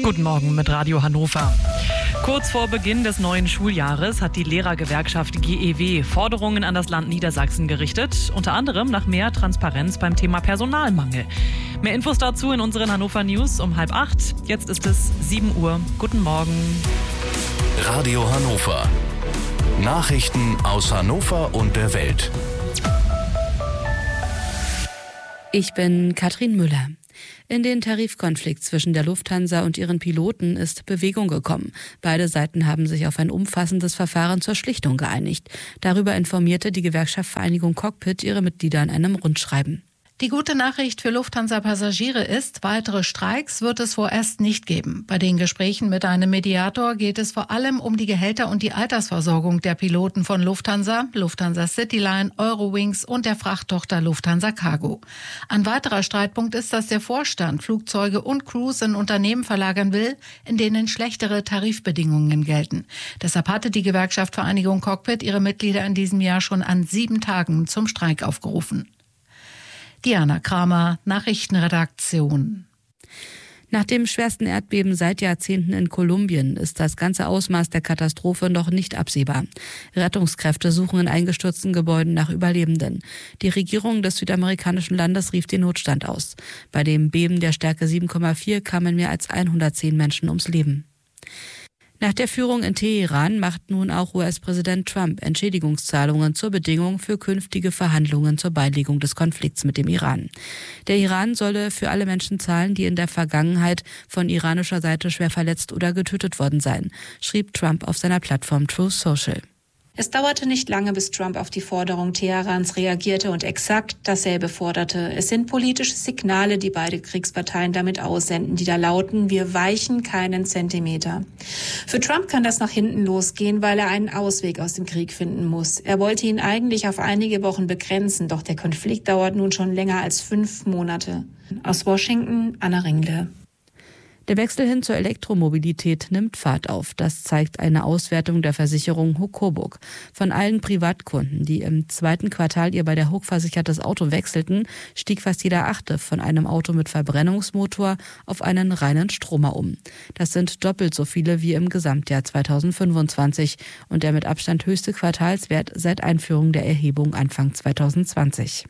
Guten Morgen mit Radio Hannover. Kurz vor Beginn des neuen Schuljahres hat die Lehrergewerkschaft GEW Forderungen an das Land Niedersachsen gerichtet, unter anderem nach mehr Transparenz beim Thema Personalmangel. Mehr Infos dazu in unseren Hannover News um 7:30. Jetzt ist es 7 Uhr. Guten Morgen. Radio Hannover. Nachrichten aus Hannover und der Welt. Ich bin Katrin Müller. In den Tarifkonflikt zwischen der Lufthansa und ihren Piloten ist Bewegung gekommen. Beide Seiten haben sich auf ein umfassendes Verfahren zur Schlichtung geeinigt. Darüber informierte die Gewerkschaft Vereinigung Cockpit ihre Mitglieder in einem Rundschreiben. Die gute Nachricht für Lufthansa-Passagiere ist, weitere Streiks wird es vorerst nicht geben. Bei den Gesprächen mit einem Mediator geht es vor allem um die Gehälter und die Altersversorgung der Piloten von Lufthansa, Lufthansa Cityline, Eurowings und der Frachttochter Lufthansa Cargo. Ein weiterer Streitpunkt ist, dass der Vorstand Flugzeuge und Crews in Unternehmen verlagern will, in denen schlechtere Tarifbedingungen gelten. Deshalb hatte die Gewerkschaft Vereinigung Cockpit ihre Mitglieder in diesem Jahr schon an 7 Tagen zum Streik aufgerufen. Diana Kramer, Nachrichtenredaktion. Nach dem schwersten Erdbeben seit Jahrzehnten in Kolumbien ist das ganze Ausmaß der Katastrophe noch nicht absehbar. Rettungskräfte suchen in eingestürzten Gebäuden nach Überlebenden. Die Regierung des südamerikanischen Landes rief den Notstand aus. Bei dem Beben der Stärke 7,4 kamen mehr als 110 Menschen ums Leben. Nach der Führung in Teheran macht nun auch US-Präsident Trump Entschädigungszahlungen zur Bedingung für künftige Verhandlungen zur Beilegung des Konflikts mit dem Iran. Der Iran solle für alle Menschen zahlen, die in der Vergangenheit von iranischer Seite schwer verletzt oder getötet worden seien, schrieb Trump auf seiner Plattform Truth Social. Es dauerte nicht lange, bis Trump auf die Forderung Teherans reagierte und exakt dasselbe forderte. Es sind politische Signale, die beide Kriegsparteien damit aussenden, die da lauten: Wir weichen keinen Zentimeter. Für Trump kann das nach hinten losgehen, weil er einen Ausweg aus dem Krieg finden muss. Er wollte ihn eigentlich auf einige Wochen begrenzen, doch der Konflikt dauert nun schon länger als 5 Monate. Aus Washington, Anna Ringle. Der Wechsel hin zur Elektromobilität nimmt Fahrt auf. Das zeigt eine Auswertung der Versicherung HUK Coburg. Von allen Privatkunden, die im 2. Quartal ihr bei der HUK versichertes Auto wechselten, stieg fast jeder 8. von einem Auto mit Verbrennungsmotor auf einen reinen Stromer um. Das sind doppelt so viele wie im Gesamtjahr 2025 und der mit Abstand höchste Quartalswert seit Einführung der Erhebung Anfang 2020.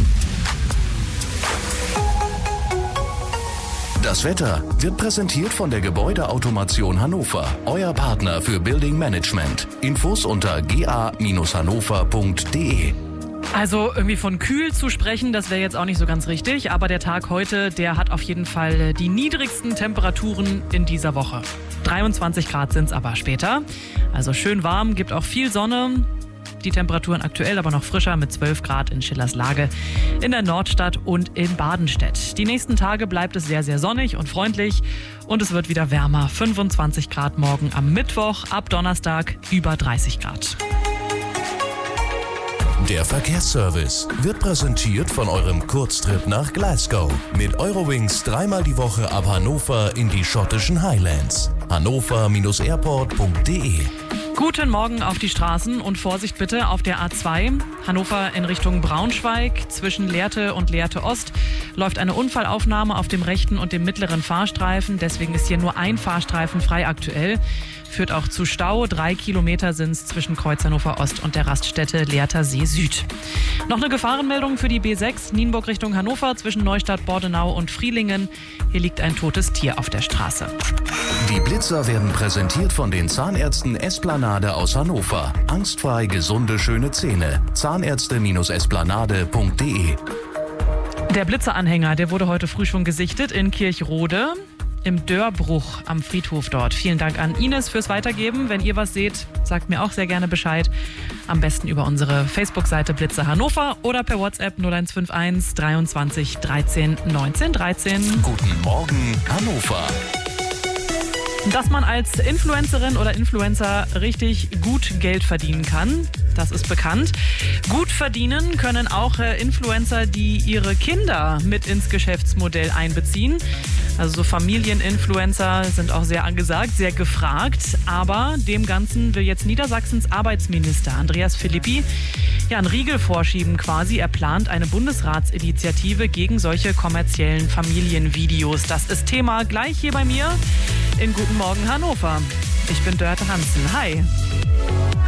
Das Wetter wird präsentiert von der Gebäudeautomation Hannover, euer Partner für Building Management. Infos unter ga-hannover.de. Also irgendwie von kühl zu sprechen, das wäre jetzt auch nicht so ganz richtig. Aber der Tag heute, der hat auf jeden Fall die niedrigsten Temperaturen in dieser Woche. 23 Grad sind es aber später. Also schön warm, gibt auch viel Sonne. Die Temperaturen aktuell aber noch frischer mit 12 Grad in Schillerslage, in der Nordstadt und in Badenstedt. Die nächsten Tage bleibt es sehr, sehr sonnig und freundlich und es wird wieder wärmer. 25 Grad morgen am Mittwoch, ab Donnerstag über 30 Grad. Der Verkehrsservice wird präsentiert von eurem Kurztrip nach Glasgow. Mit Eurowings 3-mal die Woche ab Hannover in die schottischen Highlands. hannover-airport.de. Guten Morgen auf die Straßen und Vorsicht bitte auf der A2. Hannover in Richtung Braunschweig. Zwischen Lehrte und Lehrte Ost läuft eine Unfallaufnahme auf dem rechten und dem mittleren Fahrstreifen. Deswegen ist hier nur ein Fahrstreifen frei aktuell. Führt auch zu Stau. 3 Kilometer sind es zwischen Kreuz Hannover Ost und der Raststätte Lehrter See Süd. Noch eine Gefahrenmeldung für die B6 Nienburg Richtung Hannover zwischen Neustadt, Bordenau und Frielingen. Hier liegt ein totes Tier auf der Straße. Die Blitzer werden präsentiert von den Zahnärzten Esplanade aus Hannover. Angstfrei gesunde, schöne Zähne. Zahnärzte-esplanade.de. Der Blitzeranhänger, der wurde heute früh schon gesichtet in Kirchrode. Im Dörbruch am Friedhof dort. Vielen Dank an Ines fürs Weitergeben. Wenn ihr was seht, sagt mir auch sehr gerne Bescheid. Am besten über unsere Facebook-Seite Blitzer Hannover oder per WhatsApp 0151 23 13 19 13. Guten Morgen, Hannover. Dass man als Influencerin oder Influencer richtig gut Geld verdienen kann, das ist bekannt. Gut verdienen können auch Influencer, die ihre Kinder mit ins Geschäftsmodell einbeziehen. Also so Familieninfluencer sind auch sehr angesagt, sehr gefragt. Aber dem Ganzen will jetzt Niedersachsens Arbeitsminister Andreas Philippi einen Riegel vorschieben quasi. Er plant eine Bundesratsinitiative gegen solche kommerziellen Familienvideos. Das ist Thema gleich hier bei mir in Guten Morgen Hannover. Ich bin Dörte Hansen. Hi.